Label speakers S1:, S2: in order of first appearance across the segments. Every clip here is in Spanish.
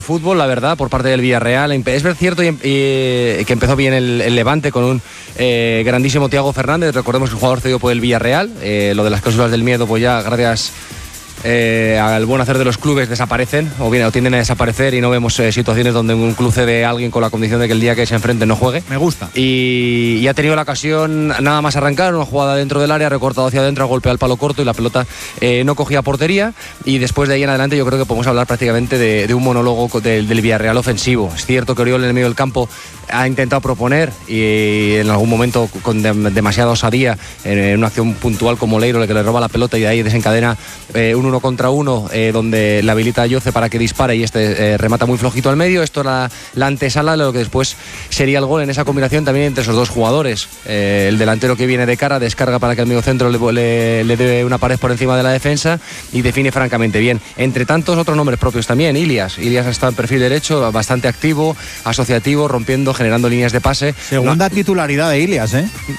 S1: Fútbol, la verdad, por parte del Villarreal. Es cierto que empezó bien el Levante con un grandísimo Thiago Fernández. Recordemos que el jugador cedido por el Villarreal. Lo de las cláusulas del miedo, pues ya gracias al buen hacer de los clubes desaparecen o tienden a desaparecer y no vemos situaciones donde un club cede a alguien con la condición de que el día que se enfrente no juegue.
S2: Me gusta.
S1: Y ha tenido la ocasión nada más arrancar, una jugada dentro del área, recortado hacia adentro, golpea al palo corto y la pelota no cogía portería, y después de ahí en adelante yo creo que podemos hablar prácticamente de un monólogo del Villarreal ofensivo. Es cierto que Oriol en el medio del campo ha intentado proponer y en algún momento con demasiada osadía en una acción puntual como Leiro, que le roba la pelota y de ahí desencadena un 1 contra 1 donde le habilita a Yoce para que dispare y remata muy flojito al medio. Esto era la antesala de lo que después sería el gol en esa combinación también entre esos dos jugadores. El delantero que viene de cara descarga para que el medio centro le dé una pared por encima de la defensa y define francamente bien. Entre tantos otros nombres propios también. Ilias ha estado en perfil derecho, bastante activo, asociativo, rompiendo, generando líneas de pase.
S2: Segunda titularidad de Ilias,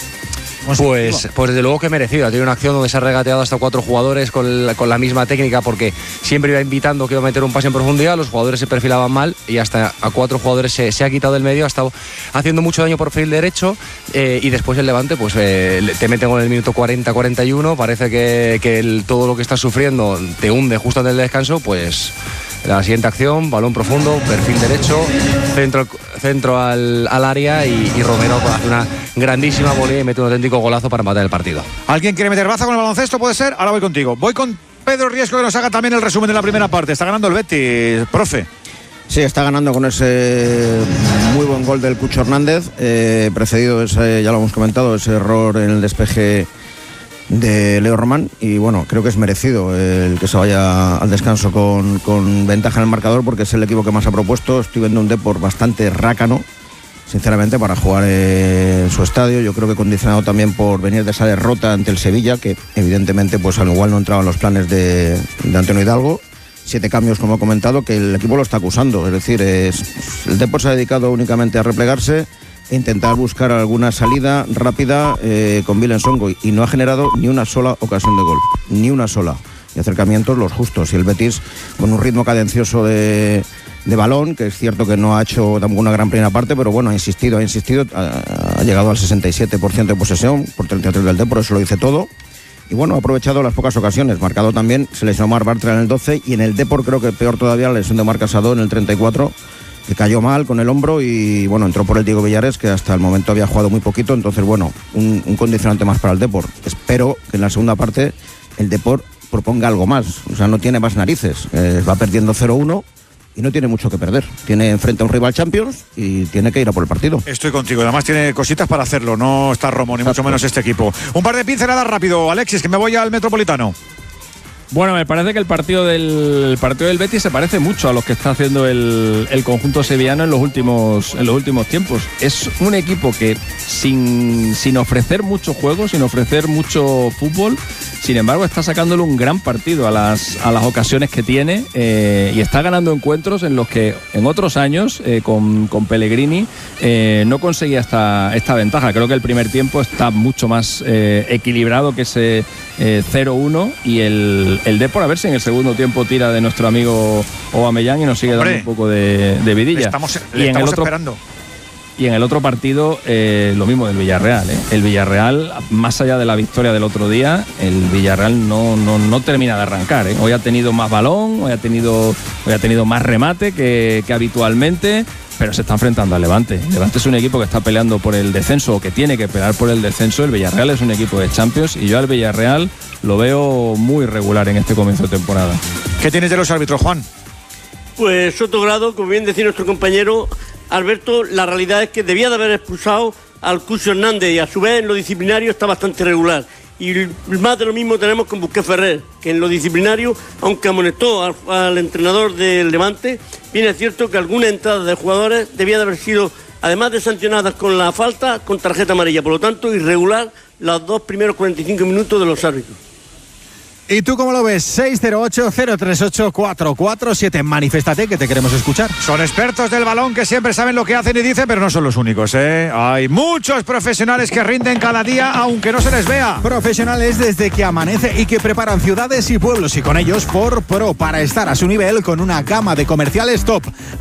S1: Pues desde luego que merecido. Ha tenido una acción donde se ha regateado hasta 4 jugadores con la misma técnica, porque siempre iba invitando que iba a meter un pase en profundidad, los jugadores se perfilaban mal y hasta a 4 jugadores se ha quitado del medio, ha estado haciendo mucho daño por perfil derecho, y después el Levante pues te meten con el minuto 40-41, parece que todo lo que estás sufriendo te hunde justo antes del descanso. Pues la siguiente acción, balón profundo, perfil derecho, centro al área y Romero hace una grandísima volea y mete un auténtico golazo para matar el partido.
S2: ¿Alguien quiere meter baza con el baloncesto? ¿Puede ser? Ahora voy contigo. Voy con Pedro Riesco, que nos haga también el resumen de la primera parte. Está ganando el Betis, profe.
S3: Sí, está ganando con ese muy buen gol del Cucho Hernández, precedido, ya lo hemos comentado, ese error en el despeje de Leo Román, y bueno, creo que es merecido el que se vaya al descanso con ventaja en el marcador, porque es el equipo que más ha propuesto. Estoy viendo un Depor bastante rácano, sinceramente, para jugar en su estadio. Yo creo que condicionado también por venir de esa derrota ante el Sevilla, que evidentemente pues al igual no entraba en los planes de Antonio Hidalgo. 7 cambios, como he comentado, que el equipo lo está acusando. Es decir, el Depor se ha dedicado únicamente a replegarse, intentar buscar alguna salida rápida con Willem Songo, y no ha generado ni una sola ocasión de gol, ni una sola, y acercamientos los justos. Y el Betis con un ritmo cadencioso de balón, que es cierto que no ha hecho tampoco una gran primera parte, pero bueno, ha insistido, ha llegado al 67% de posesión por 33 del Depor, eso lo dice todo. Y bueno, ha aprovechado las pocas ocasiones, marcado también, se lesionó Marc Bartra en el 12, y en el Depor creo que peor todavía la lesión de Marc Casado en el 34, que cayó mal con el hombro, y bueno, entró por el Diego Villares, que hasta el momento había jugado muy poquito. Entonces bueno, un condicionante más para el Depor. Espero que en la segunda parte el Depor proponga algo más, o sea, no tiene más narices, va perdiendo 0-1 y no tiene mucho que perder. Tiene enfrente a un rival Champions y tiene que ir a por el partido.
S2: Estoy contigo, además tiene cositas para hacerlo, no está Romo, ni mucho menos este equipo. Un par de pinceladas rápido, Alexis, que me voy al Metropolitano.
S4: Bueno, me parece que el partido del Betis se parece mucho a lo que está haciendo el conjunto sevillano en los últimos tiempos. Es un equipo que sin ofrecer mucho juego, sin ofrecer mucho fútbol, sin embargo está sacándole un gran partido a las ocasiones que tiene, y está ganando encuentros en los que en otros años con Pellegrini no conseguía esta ventaja. Creo que el primer tiempo está mucho más equilibrado que ese 0-1, y el Depor, a ver si en el segundo tiempo tira de nuestro amigo Aubameyang y nos sigue dando un poco de vidilla.
S2: Estamos esperando.
S4: Y en el otro partido, lo mismo del Villarreal. El Villarreal, más allá de la victoria del otro día, el Villarreal no termina de arrancar. Hoy ha tenido más balón, hoy ha tenido más remate que habitualmente, pero se está enfrentando al Levante. El Levante es un equipo que está peleando por el descenso, o que tiene que pelear por el descenso. El Villarreal es un equipo de Champions, y yo al Villarreal lo veo muy regular en este comienzo de temporada.
S2: ¿Qué tienes de los árbitros, Juan?
S5: Pues soto grado, como bien decía nuestro compañero Alberto, la realidad es que debía de haber expulsado al Cucho Hernández, y a su vez en lo disciplinario está bastante regular. Y más de lo mismo tenemos con Busquets Ferrer, que en lo disciplinario, aunque amonestó al entrenador del Levante, bien es cierto que algunas entradas de jugadores debía de haber sido, además de sancionadas con la falta, con tarjeta amarilla. Por lo tanto, irregular los 2 primeros 45 minutos de los árbitros.
S6: ¿Y tú cómo lo ves? 608-038-447. Manifiéstate, que te queremos escuchar.
S2: Son expertos del balón que siempre saben lo que hacen y dicen, pero no son los únicos, ¿eh? Hay muchos profesionales que rinden cada día, aunque no se les vea.
S6: Profesionales desde que amanece y que preparan ciudades y pueblos, y con ellos 4Pro, para estar a su nivel con una gama de comerciales top.